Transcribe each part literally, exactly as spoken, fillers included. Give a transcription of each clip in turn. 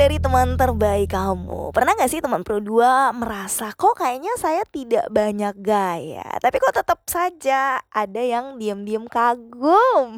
dari teman terbaik kamu. Pernah nggak sih teman Pro dua merasa kok kayaknya saya tidak banyak gaya, tapi kok tetap saja ada yang diam-diam kagum?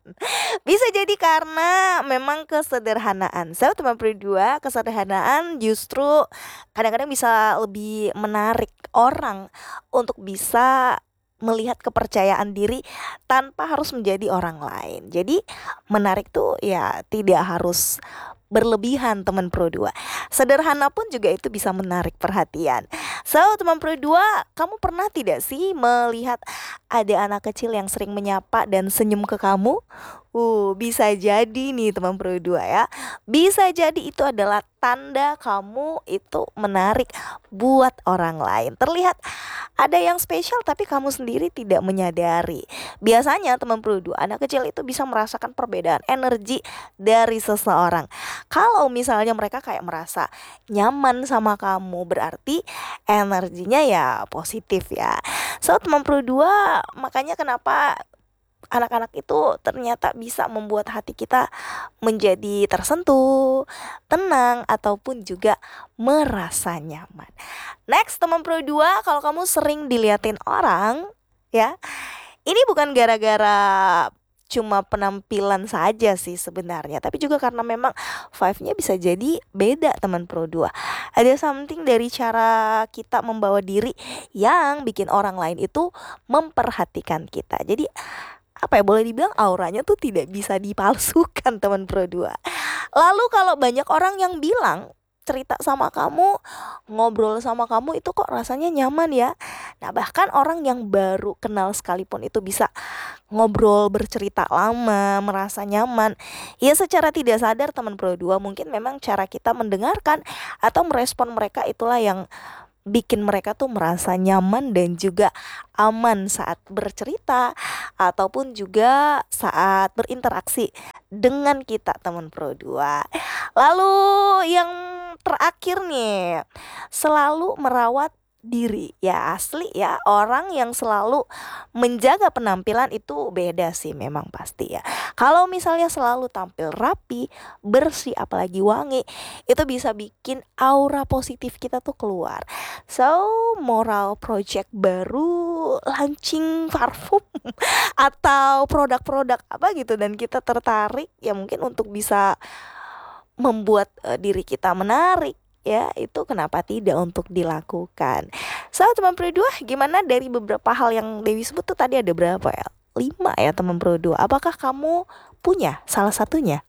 Bisa jadi karena memang kesederhanaan. So, teman Pro dua, kesederhanaan justru kadang-kadang bisa lebih menarik orang untuk bisa melihat kepercayaan diri tanpa harus menjadi orang lain. Jadi menarik tuh ya tidak harus berlebihan teman Pro dua. Sederhana pun juga itu bisa menarik perhatian. So, teman Pro dua, kamu pernah tidak sih melihat ada anak kecil yang sering menyapa dan senyum ke kamu? Uh, bisa jadi nih teman Pro dua ya. Bisa jadi itu adalah tanda kamu itu menarik buat orang lain. Terlihat ada yang spesial tapi kamu sendiri tidak menyadari. Biasanya teman Pro dua, anak kecil itu bisa merasakan perbedaan energi dari seseorang. Kalau misalnya mereka kayak merasa nyaman sama kamu, berarti energinya ya positif ya. So, teman Pro dua, makanya kenapa anak-anak itu ternyata bisa membuat hati kita menjadi tersentuh, tenang, ataupun juga merasa nyaman. Next, teman Pro dua, kalau kamu sering diliatin orang, ya, ini bukan gara-gara cuma penampilan saja sih sebenarnya, tapi juga karena memang vibe-nya bisa jadi beda teman Pro dua. Ada something dari cara kita membawa diri yang bikin orang lain itu memperhatikan kita. Jadi apa ya, boleh dibilang auranya tuh tidak bisa dipalsukan teman Pro dua. Lalu kalau banyak orang yang bilang cerita sama kamu, ngobrol sama kamu itu kok rasanya nyaman ya. Nah, bahkan orang yang baru kenal sekalipun itu bisa ngobrol, bercerita lama, merasa nyaman. Ya, secara tidak sadar teman Pro dua, mungkin memang cara kita mendengarkan atau merespon mereka itulah yang bikin mereka tuh merasa nyaman dan juga aman saat bercerita ataupun juga saat berinteraksi dengan kita teman Pro dua. Lalu yang terakhir nih, selalu merawat diri. Ya, asli ya, orang yang selalu menjaga penampilan itu beda sih memang pasti ya. Kalau misalnya selalu tampil rapi, bersih, apalagi wangi, itu bisa bikin aura positif kita tuh keluar. So, moral project baru launching parfum atau produk-produk apa gitu dan kita tertarik ya mungkin untuk bisa membuat uh, diri kita menarik ya, itu kenapa tidak untuk dilakukan. So, teman Pro dua, gimana dari beberapa hal yang Dewi sebut tuh tadi ada berapa ya? Lima ya teman Pro dua. Apakah kamu punya salah satunya?